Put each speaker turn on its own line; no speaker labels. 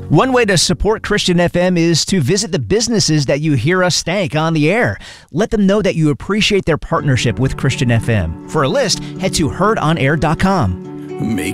One way to support Christian FM is to visit the businesses that you hear us thank on the air. Let them know that you appreciate their partnership with Christian FM. For a list, head to heardonair.com.
Make